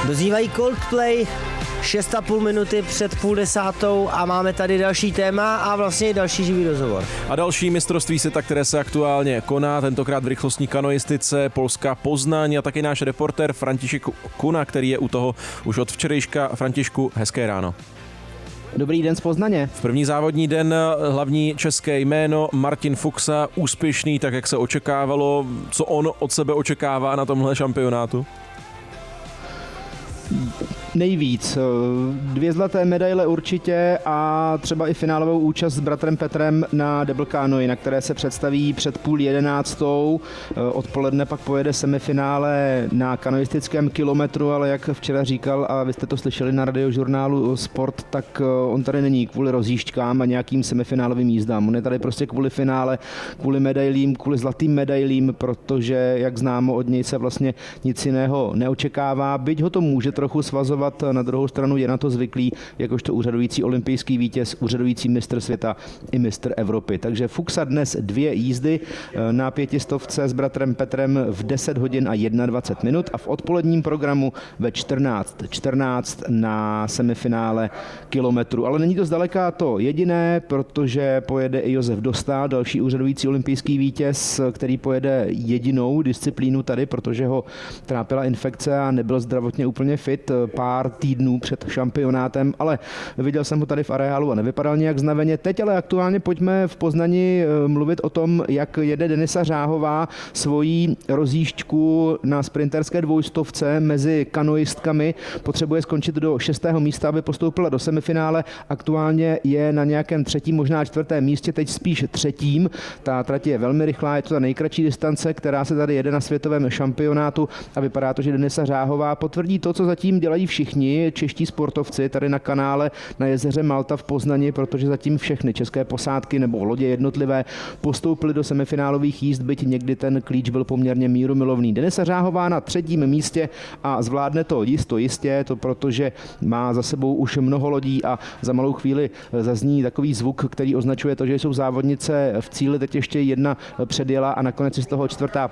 Dozývají Coldplay, 6,5 minuty před 9:30 a máme tady další téma a vlastně další živý rozhovor. A další mistrovství světa, které se aktuálně koná, tentokrát v rychlostní kanoistice, Polska Poznaň a taky náš reportér František Kuna, který je u toho už od včerejška. Františku, hezké ráno. Dobrý den z Poznaně. V první závodní den hlavní české jméno Martin Fuchsa, úspěšný, tak jak se očekávalo. Co on od sebe očekává na tomhle šampionátu? Nejvíc. 2 zlaté medaile určitě a třeba i finálovou účast s bratrem Petrem na double canoe, na které se představí před 10:30. Odpoledne pak pojede semifinále na kanoistickém kilometru, ale jak včera říkal, a vy jste to slyšeli na radiožurnálu Sport, tak on tady není kvůli rozjížďkám a nějakým semifinálovým jízdám. On je tady prostě kvůli finále, kvůli medailím, kvůli zlatým medailím, protože, jak známo, od něj se vlastně nic jiného neočekává. Byť ho to může trochu svazovat, na druhou stranu je na to zvyklý, jakožto úřadující olympijský vítěz, úřadující mistr světa i mistr Evropy. Takže Fuchsa dnes 2 jízdy na 500 s bratrem Petrem v 10 hodin a 21 minut a v odpoledním programu ve 14:14 na semifinále kilometru. Ale není to zdaleka to jediné, protože pojede i Josef Dostál, další úřadující olympijský vítěz, který pojede jedinou disciplínu tady, protože ho trápila infekce a nebyl zdravotně úplně fit pár týdnů před šampionátem, ale viděl jsem ho tady v areálu a nevypadal nějak znaveně. Teď ale aktuálně pojďme v Poznani mluvit o tom, jak jede Denisa Řáhová svojí rozjížďku na sprinterské 200 mezi kanoistkami. Potřebuje skončit do 6. místa, aby postoupila do semifinále. Aktuálně je na nějakém 3., možná 4. místě, teď spíš 3. Ta trať je velmi rychlá, je to ta nejkratší distance, která se tady jede na světovém šampionátu a vypadá to, že Denisa Řáhová potvrdí to, co zatím dělají všichni čeští sportovci tady na kanále na jezeře Malta v Poznani, protože zatím všechny české posádky nebo lodě jednotlivé postoupily do semifinálových jízd, byť někdy ten klíč byl poměrně mírumilovný. Denisa Řáhová na 3. místě a zvládne to jistě, to protože má za sebou už mnoho lodí a za malou chvíli zazní takový zvuk, který označuje to, že jsou závodnice v cíli. Teď ještě jedna předjela a nakonec je z toho 4.